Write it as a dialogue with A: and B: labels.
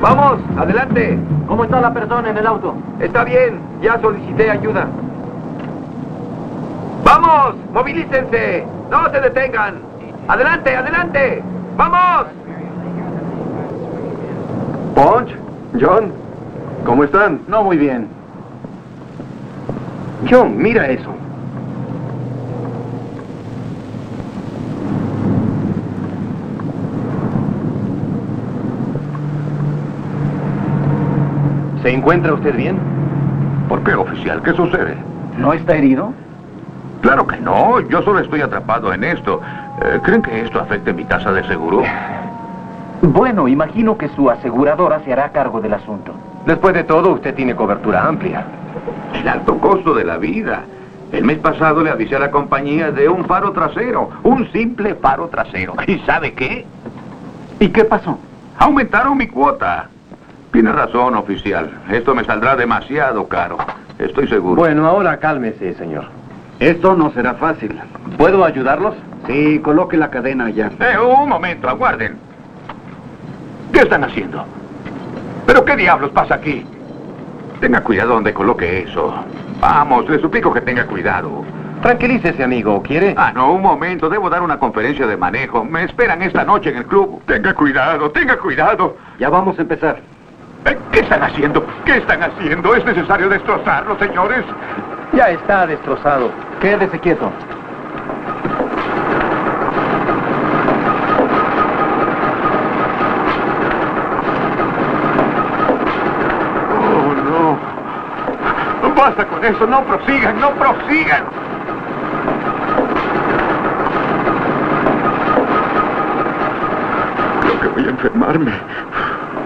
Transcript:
A: ¡Vamos! ¡Adelante!
B: ¿Cómo está la persona en el auto?
A: Está bien, ya solicité ayuda. ¡Vamos! ¡Movilícense! ¡No se detengan! ¡Adelante, adelante! ¡Vamos!
C: Punch, John, ¿cómo están?
B: No muy bien.
C: John, mira eso. ¿Se encuentra usted bien?
D: ¿Por qué, oficial? ¿Qué sucede?
B: ¿No está herido?
D: Claro que no, yo solo estoy atrapado en esto. ¿Creen que esto afecte mi tasa de seguro?
B: Bueno, imagino que su aseguradora se hará cargo del asunto.
C: Después de todo, usted tiene cobertura amplia.
D: El alto costo de la vida. El mes pasado le avisé a la compañía de un faro trasero, un simple faro trasero. ¿Y sabe qué?
B: ¿Y qué pasó?
D: Aumentaron mi cuota. Tiene razón, oficial. Esto me saldrá demasiado caro. Estoy seguro.
C: Bueno, ahora cálmese, señor.
E: Esto no será fácil.
C: ¿Puedo ayudarlos?
E: Sí, coloque la cadena allá.
D: Un momento, aguarden. ¿Qué están haciendo? ¿Pero qué diablos pasa aquí? Tenga cuidado donde coloque eso. Vamos, le suplico que tenga cuidado.
C: Tranquilícese, amigo. ¿Quiere?
D: Ah, no, un momento. Debo dar una conferencia de manejo. Me esperan esta noche en el club. Tenga cuidado, tenga cuidado.
E: Ya vamos a empezar.
D: ¿Qué están haciendo? ¿Qué están haciendo? ¿Es necesario destrozarlo, señores?
C: Ya está destrozado.
B: Quédese quieto.
D: Oh, no. Basta con eso. No prosigan, no prosigan. Creo que voy a enfermarme.